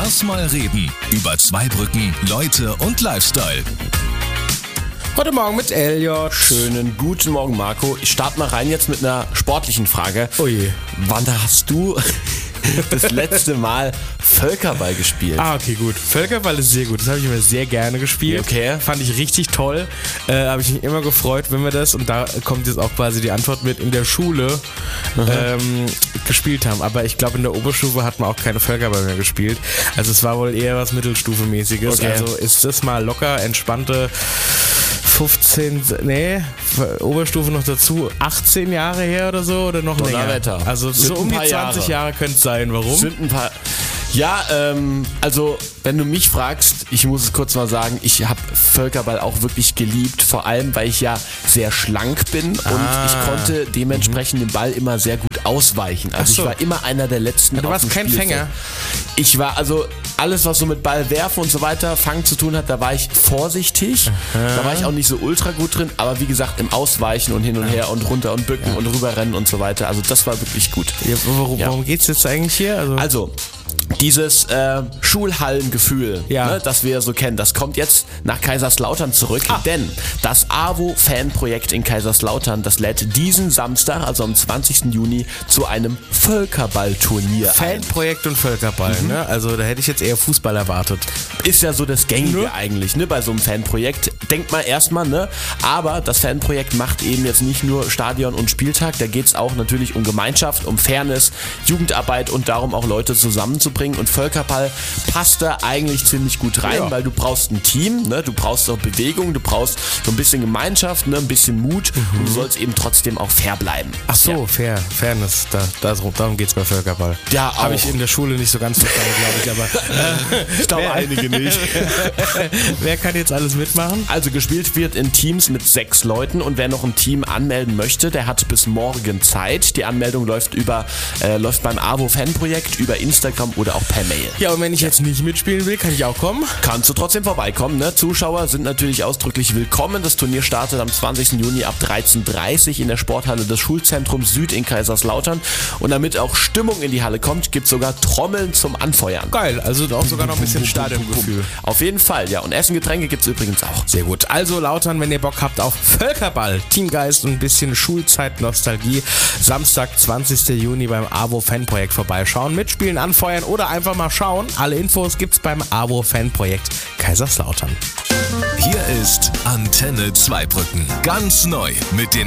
Lass mal reden. Über Zweibrücken, Leute und Lifestyle. Heute Morgen mit Elliot. Schönen guten Morgen, Marco. Ich starte mal rein jetzt mit einer sportlichen Frage. Oh je. Wann hast du das letzte Mal Völkerball gespielt? Okay, gut. Völkerball ist sehr gut. Das habe ich immer sehr gerne gespielt. Okay. Fand ich richtig toll. Habe ich mich immer gefreut, wenn wir das, und da kommt jetzt auch quasi die Antwort mit, in der Schule gespielt haben. Aber ich glaube, in der Oberstufe hat man auch keine Völkerball mehr gespielt. Also es war wohl eher was Mittelstufemäßiges. Okay. Also ist das mal locker, entspannte Oberstufe noch dazu, 18 Jahre her oder so, oder noch länger? Donnerwetter. Also so um die 20 Jahre könnte es sein. Warum? Sind ein paar. Ja, also wenn du mich fragst, ich muss es kurz mal sagen, ich habe Völkerball auch wirklich geliebt, vor allem, weil ich ja sehr schlank bin und ich konnte dementsprechend den Ball immer sehr gut ausweichen. Also Ach so. ich war immer einer der Letzten. Du warst kein Fänger? Ich war, also alles, was so mit Ball werfen und so weiter, Fangen zu tun hat, da war ich vorsichtig. Da war ich auch nicht so ultra gut drin, aber wie gesagt, im Ausweichen und hin und her und runter und bücken und rüberrennen und so weiter. Also das war wirklich gut. Ja, warum geht's jetzt eigentlich hier? Also dieses Schulhallengefühl, Ja. das wir so kennen, das kommt jetzt nach Kaiserslautern zurück, denn das AWO-Fanprojekt in Kaiserslautern, das lädt diesen Samstag, also am 20. Juni, zu einem Völkerballturnier ein. Fanprojekt und Völkerball, ne? Also da hätte ich jetzt eher Fußball erwartet. Ist ja so das Gängige eigentlich, ne, bei so einem Fanprojekt. Denkt mal erstmal, ne? Aber das Fanprojekt macht eben jetzt nicht nur Stadion und Spieltag, da geht es auch natürlich um Gemeinschaft, um Fairness, Jugendarbeit und darum auch Leute zusammenzubringen. Und Völkerball passt da eigentlich ziemlich gut rein, weil du brauchst ein Team, ne? Du brauchst auch Bewegung, du brauchst so ein bisschen Gemeinschaft, ne? Ein bisschen Mut und du sollst eben trotzdem auch fair bleiben. Ach so, Fairness, darum geht's bei Völkerball. Ja, auch. Habe ich in der Schule nicht so ganz verstanden, glaube ich, aber Ich glaube einige nicht. wer kann jetzt alles mitmachen? Also gespielt wird in Teams mit 6 Leuten und wer noch ein Team anmelden möchte, der hat bis morgen Zeit. Die Anmeldung läuft beim AWO-Fanprojekt über Instagram oder auch per Mail. Ja, und wenn ich jetzt nicht mitspielen will, kann ich auch kommen? Kannst du trotzdem vorbeikommen, ne? Zuschauer sind natürlich ausdrücklich willkommen. Das Turnier startet am 20. Juni ab 13:30 Uhr in der Sporthalle des Schulzentrums Süd in Kaiserslautern. Und damit auch Stimmung in die Halle kommt, gibt es sogar Trommeln zum Anfeuern. Geil, also auch sogar noch ein bisschen Stadiongefühl. Auf jeden Fall, ja. Und Essen, Getränke gibt es übrigens auch. Sehr gut. Also Lautern, wenn ihr Bock habt auf Völkerball, Teamgeist und ein bisschen Schulzeit-Nostalgie, Samstag, 20. Juni beim AWO-Fanprojekt vorbeischauen, mitspielen, anfeuern oder einfach mal schauen. Alle Infos gibt's beim AWO-Fanprojekt Kaiserslautern. Hier ist Antenne Zweibrücken. Ganz neu mit den